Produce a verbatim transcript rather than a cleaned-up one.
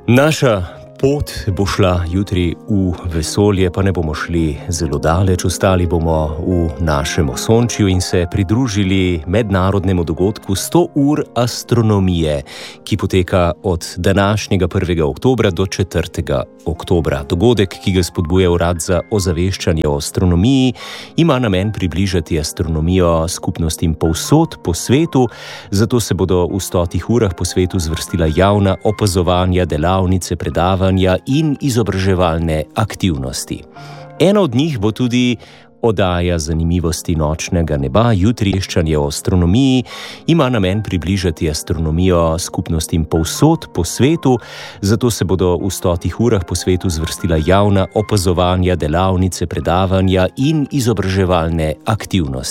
Naša pot bo šla jutri v vesolje, pa ne bomo šli zelo daleč, ostali bomo v našem osončju in se pridružili mednarodnemu dogodku sto ur astronomije, ki poteka od današnjega prvega oktobra do četrtega oktobra. Dogodek, ki ga spodbuja Urad za ozaveščanje o astronomiji, ima namen približati astronomijo skupnostim povsod po svetu, zato se bodo v stotih urah po svetu zvrstila javna opazovanja, delavnice, predavanja in izobraževalne aktivnosti. Ena od njih bo tudi oddaja zanimivosti nočnega neba. Jutri veščanje o astronomiji ima namen približati astronomijo skupnostim povsod po svetu, zato se bodo v stotih urah po svetu zvrstila javna opazovanja, delavnice, predavanja in izobraževalne aktivnosti.